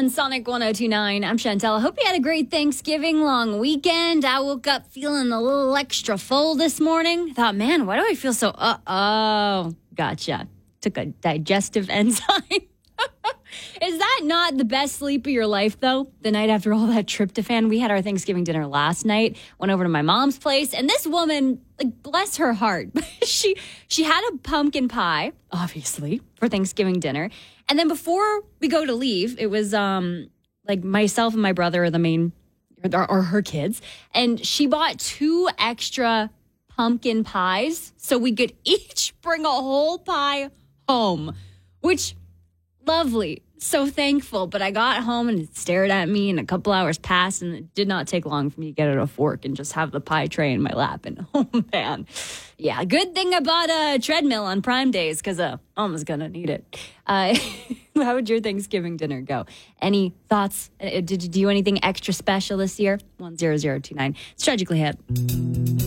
on Sonic 102.9. I'm Chantel. I hope you had a great Thanksgiving long weekend. I woke up feeling a little extra full this morning. Thought, man, why do I feel so... Gotcha. Took a digestive enzyme. Is that not the best sleep of your life, though? The night after all that tryptophan. We had our Thanksgiving dinner last night. Went over to my mom's place. And this woman, like, bless her heart, she had a pumpkin pie, obviously, for Thanksgiving dinner. And then before we go to leave, it was like myself and my brother are the main, or her kids. And she bought 2 extra pumpkin pies so we could each bring a whole pie home, which... lovely. So thankful. But I got home and it stared at me and a couple hours passed and it did not take long for me to get out a fork and just have the pie tray in my lap. And oh man. Yeah, good thing I bought a treadmill on Prime Days because Mom was going to need it. How would your Thanksgiving dinner go? Any thoughts? Did you do anything extra special this year? 10029. It's Tragically Hip.